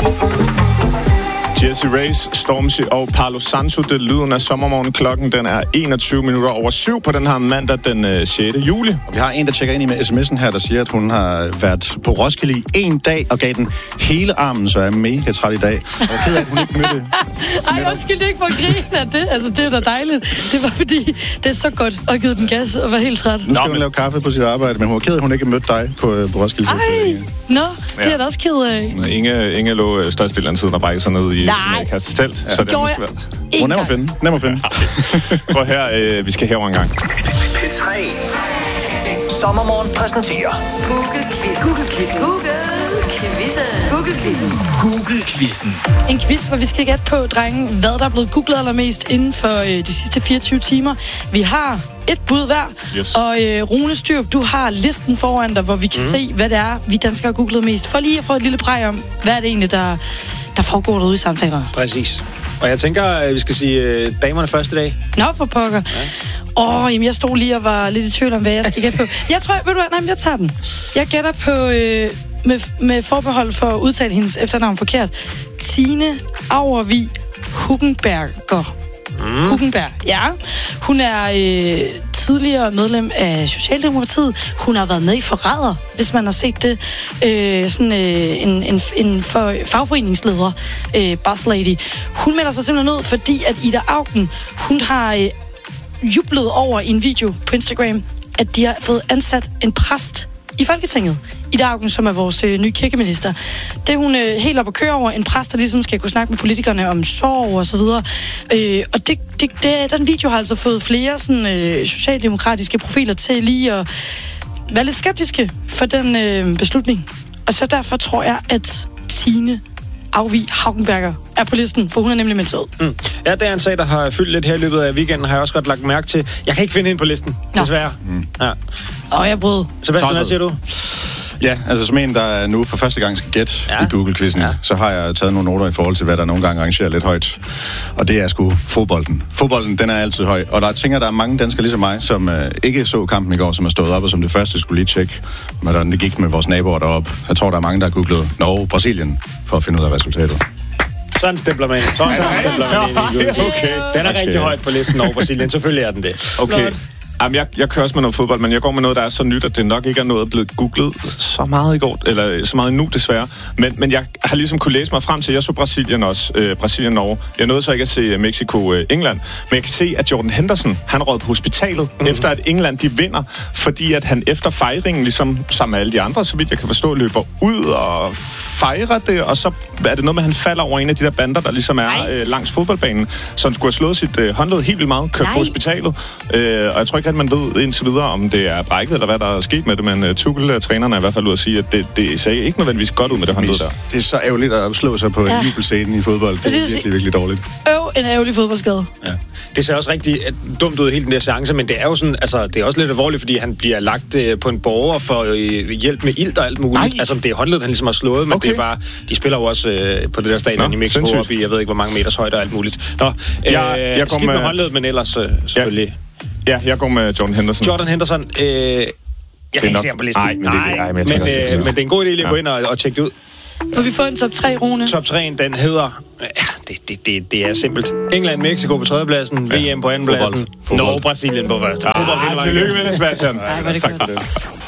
Jessie Reyes, Stormzy og Paolo Santo. Det lyden af sommermorgen. Klokken den er 7:21 på den her mandag den 6. juli. Og vi har en, der tjekker ind i med sms'en her, der siger, at hun har været på Roskilde i en dag og gav den hele armen, så er mega træt i dag. Og jeg er ked af, at hun ikke mødte. Ej, undskyld, ikke for at grine af det. Altså, det er da dejligt. Det var fordi, det er så godt at give den gas og være helt træt. Nu skal hun lave kaffe på sit arbejde, men hun var ked af, at hun ikke mødte dig på Roskilde. Ej, det er jeg da også ked af. Inge lå størstedelen af tiden og brækkede sig ned i Kastes telt. Ja. Så det gjorde jeg. Nem at finde. Prøv her, vi skal herover en gang. P3 Sommermorgen præsenterer Google-quizzen. En quiz, hvor vi skal gætte på, drenge, hvad der er blevet googlet allermest inden for de sidste 24 timer. Vi har et bud hver, yes. Og Rune Styrp, du har listen foran dig, hvor vi kan se, hvad det er, vi danskere har googlet mest. For lige at få et lille præg om, hvad er det egentlig, der foregår derude i samtalerne. Præcis. Og jeg tænker, at vi skal sige damerne først i dag. Nå, for pokker. Jamen, jeg stod lige og var lidt i tvivl om, hvad jeg skal gætte på. Jeg tror, ved du hvad, jeg tager den. Jeg gætter på, med forbehold for at udtale hendes efternavn forkert, Tine Auervig Huggenberger. Huggenberg, ja. Hun er tidligere medlem af Socialdemokratiet. Hun har været med i Forræder, hvis man har set det. En fagforeningsleder, boss lady. Hun melder sig simpelthen ud, fordi at Ida Auken, hun har jublet over i en video på Instagram, at de har fået ansat en præst i Folketinget. Ida Auken, som er vores nye kirkeminister. Det er hun helt op at køre over. En præst, der ligesom skal kunne snakke med politikerne om sorg og så videre. Og den video har altså fået flere sådan, socialdemokratiske profiler til lige at være lidt skeptiske for den beslutning. Og så derfor tror jeg, at Tine Auervig Huggenberger er på listen, for hun er nemlig meldt ud. Ja, det er en sag, der har fyldt lidt her i løbet af weekenden, har jeg også godt lagt mærke til. Jeg kan ikke finde hende på listen, desværre. Ja. Jeg brød. Sebastian, hvad siger du? Ja, altså som en, der nu for første gang skal gætte i Google-quizzen, så har jeg taget nogle noter i forhold til, hvad der nogle gange arrangerer lidt højt. Og det er sgu fodbolden. Fodbolden, den er altid høj. Og der er mange danskere ligesom mig, som ikke så kampen i går, som er stået op, og som det første skulle lige tjekke, hvordan det gik med vores naboer deroppe. Jeg tror, der er mange, der har googlet Norge, Brasilien, for at finde ud af resultatet. Sådan stempler man ind. Okay. Den er rigtig højt på listen over Brasilien. Selvfølgelig er den det. Okay. Jamen, jeg kører også med noget fodbold, men jeg går med noget, der er så nyt, at det nok ikke er noget blevet googlet så meget i går, eller så meget nu desværre. Men jeg har ligesom kunne læse mig frem til, jeg så Brasilien også, Brasilien-Norge. Jeg nåede så ikke at se Mexico-England, men jeg kan se, at Jordan Henderson, han rød på hospitalet, efter at England, de vinder, fordi at han efter fejringen, ligesom sammen med alle de andre, så vidt jeg kan forstå, løber ud og fejrer det, og så er det noget med, at han falder over en af de der bander, der ligesom er langs fodboldbanen, så han skulle have slået sit håndled helt vildt meget, kørt på hospitalet, og jeg tror ikke, at man ved indtil videre, om det er brækket, eller hvad der er sket med det, men Tuchel-trænerne er i hvert fald ud at sige, at det ser ikke nødvendigvis godt ud med det håndled der. Det er så ærgerligt at slå sig på jubelscenen i fodbold. Det er virkelig dårligt. En ærgerlig fodboldskade. Ja. Det ser også rigtig dumt ud, hele den der seance, men det er jo sådan, altså, det er også lidt alvorligt, fordi han bliver lagt på en borger for hjælp med ilt og alt muligt. Nej. Altså, det er håndledet, han ligesom har slået, men det er bare, de spiller jo også på det der stadion i Mexico op i, jeg ved ikke, hvor mange meters højde og alt muligt. Nå, jeg skidt med håndledet, men ellers selvfølgelig. Ja, jeg går med Jordan Henderson. Jordan Henderson, jeg kan ikke se ham på listen. Nej, men det er en god idé lige at gå ind og tjekke det ud. Må vi få en top 3, Rune? Top 3, den hedder... det er simpelt. England, Mexico på 3. pladsen, VM på 2. pladsen, Norge, Brasilien på 1. Tillykke med det, Sebastian. Ej, var det godt.